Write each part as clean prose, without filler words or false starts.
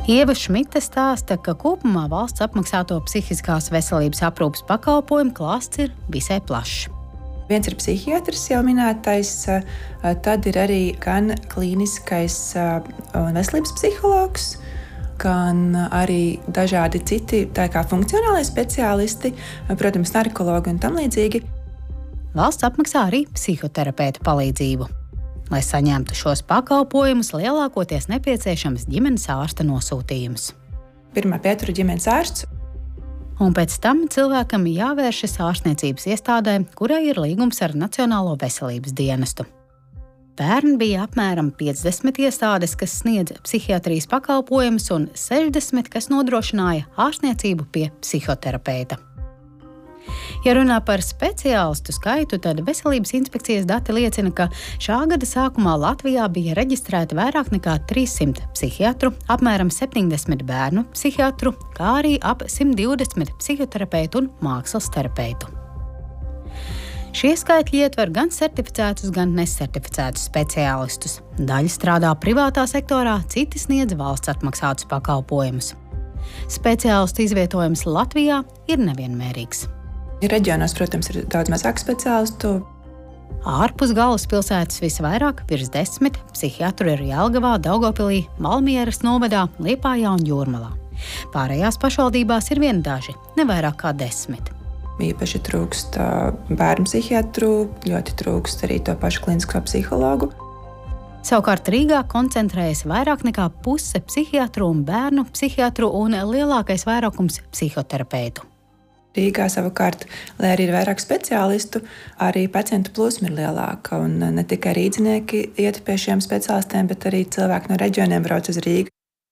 Ieva Šmite stāsta, ka kopumā valsts apmaksāto psihiskās veselības aprūpes pakalpojumu klāsts ir visai plašs. Viens ir psihiatrs jau minētais, tad ir arī gan klīniskais un veselības psihologs, gan arī dažādi citi, tā kā funkcionālie speciālisti, protams, narkologi un tam līdzīgi. Valsts apmaksā arī psihoterapeita palīdzību. Lai saņemtu šos pakalpojumus, lielākoties nepieciešams ģimenes ārsta nosūtījums. Pirmā pietura ģimenes ārsts. Un pēc tam cilvēkam jāvēršas ārstniecības iestādē, kurai ir līgums ar Nacionālo veselības dienestu. Pērn bija apmēram 50 iestādes, kas sniedz psihiatrijas pakalpojumus, un 60, kas nodrošināja ārstniecību pie psihoterapeita. Ja runā par speciālistu skaitu, tad Veselības inspekcijas dati liecina, ka šā gada sākumā Latvijā bija reģistrēti vairāk nekā 300 psihiatru, apmēram 70 bērnu psihiatru, kā arī ap 120 psihoterapeitu un mākslas terapeitu. Šie skaitļi ietver gan certificētus, gan nesertificētus speciālistus. Daļa strādā privātā sektorā, citi sniedz valsts atmaksātus pakalpojumus. Speciālistu izvietojums Latvijā ir nevienmērīgs. Reģionos, protams, ir daudz mazāk speciālistu. Ārpus galvaspilsētas visvairāk, virs 10, psihiatru ir Jelgavā, Daugavpilī, Valmieras novadā, Liepājā un Jūrmalā. Pārējās pašvaldībās ir vien daži, ne vairāk kā 10. Īpaši trūkst bērnu psihiatru, ļoti trūkst arī to pašu klinisko psihologu. Savukārt Rīgā koncentrējas vairāk nekā puse psihiatru un bērnu psihiatru un lielākais vairākums psihoterapeitu. Rīgā savukārt, lai arī ir vairāk speciālistu, arī pacientu plūsma ir lielāka. Un ne tikai rīdzinieki iet pie šiem speciālistiem, bet arī cilvēki no reģioniem brauc uz Rīgu.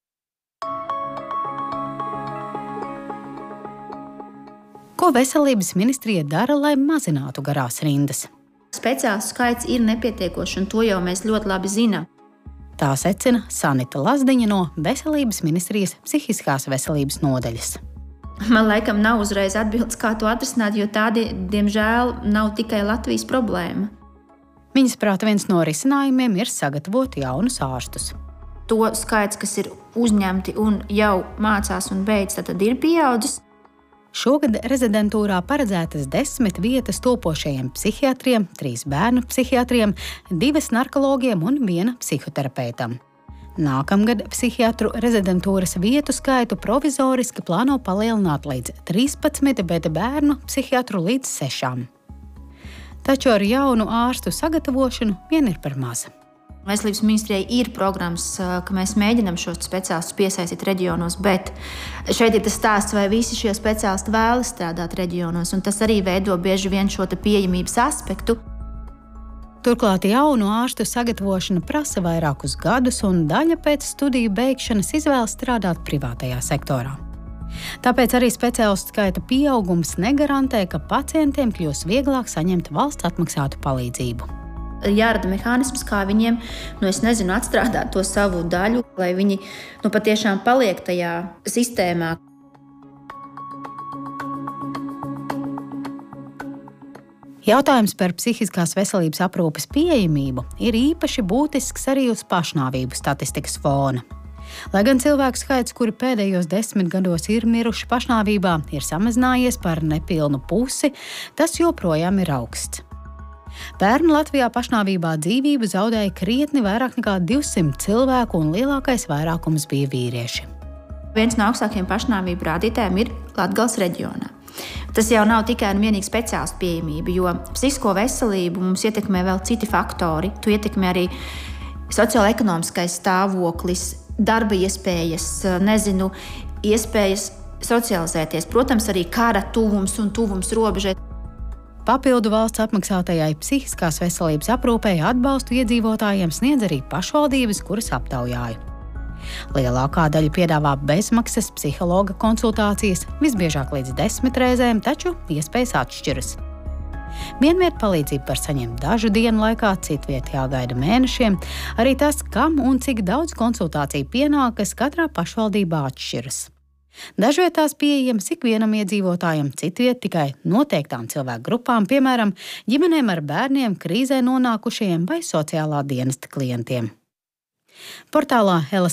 Ko Veselības ministrija dara, lai mazinātu garās rindas? Speciālistu skaits ir nepietiekošs, un to jau mēs ļoti labi zinām. Tā secina Sanita Lazdiņa no Veselības ministrijas psihiskās veselības nodaļas. Man laikam nav uzreiz atbildes, kā to atrisināt, jo tādi, diemžēl, nav tikai Latvijas problēma. Viņas prāta viens no risinājumiem ir sagatavot jaunus ārstus. To skaits, kas ir uzņemti un jau mācās un beidz, tad ir pieaudzis. Šogad rezidentūrā paredzētas 10 vietas topošajiem psihiatriem, 3 bērnu psihiatriem, 2 narkologiem un 1 psihoterapeitam. Nākamgad psihiatru rezidentūras vietu skaitu provizoriski plāno palielināt līdz 13, bet bērnu psihiatru līdz 6. Taču ar jaunu ārstu sagatavošanu vien ir par maz. Veselības ministrijai ir programmas, ka mēs mēģinām šos speciālistus piesaistīt reģionos, bet šeit ir tas stāsts, vai visi šie speciālisti vēlas strādāt reģionos, un tas arī veido bieži vien šo pieejamības aspektu. Turklāt jaunu ārstu sagatavošana prasa vairākus gadus, un daļa pēc studiju beigšanas izvēlas strādāt privātajā sektorā. Tāpēc arī speciālistu skaita pieaugums negarantē, ka pacientiem kļūs vieglāk saņemt valsts atmaksātu palīdzību. Jārada mehānisms, kā viņiem, atstrādāt to savu daļu, lai viņi patiešām paliek tajā sistēmā. Jautājums par psihiskās veselības aprūpes pieejamību ir īpaši būtisks arī uz pašnāvību statistikas fona. Lai gan cilvēku skaits, kuri pēdējos 10 gados ir miruši pašnāvībā, ir samazinājies par nepilnu pusi, tas joprojām ir augsts. Pērn Latvijā pašnāvībā dzīvību zaudēja krietni vairāk nekā 200 cilvēku, un lielākais vairākums bija vīrieši. Viens no augstākajiem pašnāvību rādītājiem ir Latgales reģionā. Tas jau nav tikai un vienīgi speciālistu pieejamība, jo psihisko veselību mums ietekmē vēl citi faktori. To ietekmē arī sociālo-ekonomiskais stāvoklis, darba iespējas, iespējas socializēties. Protams, arī kara tuvums un tuvums robežai. Papildu valsts apmaksātajai psihiskās veselības aprūpei atbalstu iedzīvotājiem sniedz arī pašvaldības, kuras aptaujāju. Lielākā daļa piedāvā bezmaksas psihologa konsultācijas, visbiežāk līdz 10 reizēm, taču iespējas atšķiras. Vienviet palīdzību var saņemt dažu dienu laikā, citviet jāgaida mēnešiem. Arī tas, kam un cik daudz konsultāciju pienākas, katrā pašvaldībā atšķiras. Dažviet tās pieejamas ikvienam iedzīvotājam, citviet tikai noteiktām cilvēku grupām, piemēram, ģimenēm ar bērniem, krīzē nonākušajiem vai sociālā dienesta klientiem. Portālā